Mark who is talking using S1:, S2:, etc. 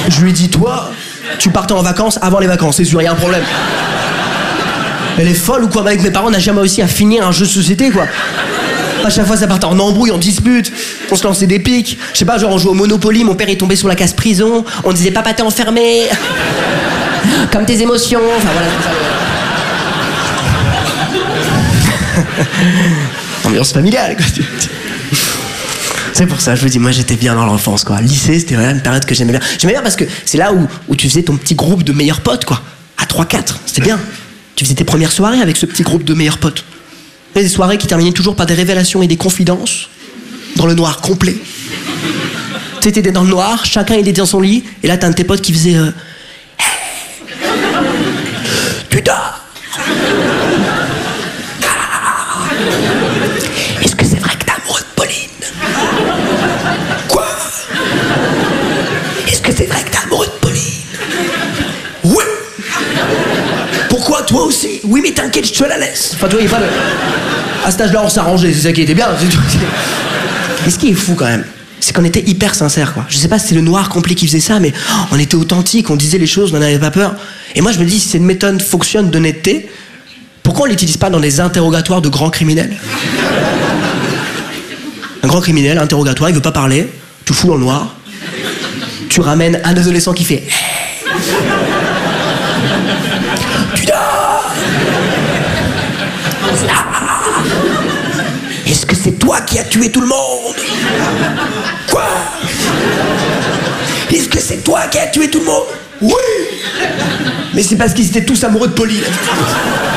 S1: Je lui ai dit, toi, tu partais en vacances avant les vacances, c'est sûr, y a un problème. Elle est folle ou quoi? Avec mes parents, on n'a jamais réussi à finir un jeu de société, quoi. À chaque fois, ça partait en embrouille, en dispute. On se lançait des piques. Je sais pas, genre on jouait au Monopoly, mon père est tombé sur la case prison. On disait, papa, t'es enfermé. Comme tes émotions. Enfin voilà, c'est ça. Ambiance familiale, quoi. C'est pour ça, je vous dis, moi j'étais bien dans l'enfance, quoi. Lycée, c'était vraiment une période que j'aimais bien. J'aimais bien parce que c'est là où tu faisais ton petit groupe de meilleurs potes, quoi. À 3-4, c'était bien. Tu faisais tes premières soirées avec ce petit groupe de meilleurs potes. Et des soirées qui terminaient toujours par des révélations et des confidences. Dans le noir complet. Tu étais dans le noir, chacun était dans son lit, et là t'as un de tes potes qui faisait tu dors. Est-ce que c'est vrai que t'es amoureux de Pauline? Quoi? Est-ce que c'est vrai que t'es amoureux de Pauline? Oui. Pourquoi toi aussi? Oui mais t'inquiète, je te la laisse. Enfin toi, il n'y a pas de... À cet âge-là, on s'arrangeait, c'est ça qui était bien. Mais ce qui est fou quand même, c'est qu'on était hyper sincères, quoi. Je sais pas si c'est le noir complet qui faisait ça, mais on était authentiques, on disait les choses, on n'en avait pas peur. Et moi je me dis, si cette méthode fonctionne d'honnêteté, pourquoi on l'utilise pas dans des interrogatoires de grands criminels? Un grand criminel, interrogatoire, il veut pas parler, tu le fous dans le noir, tu ramènes un adolescent qui fait tu dors. Est-ce que c'est toi qui as tué tout le monde? Quoi? Est-ce que c'est toi qui as tué tout le monde? Oui. Mais c'est parce qu'ils étaient tous amoureux de Pauline.